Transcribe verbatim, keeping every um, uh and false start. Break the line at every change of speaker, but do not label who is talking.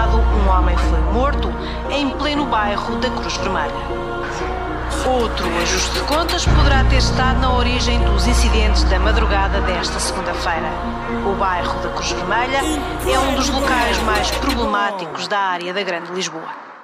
passado, um homem foi morto em pleno bairro da Cruz Vermelha. Outro ajuste de contas poderá ter estado na origem dos incidentes da madrugada desta segunda-feira. O bairro da Cruz Vermelha é um dos locais mais problemáticos da área da Grande Lisboa.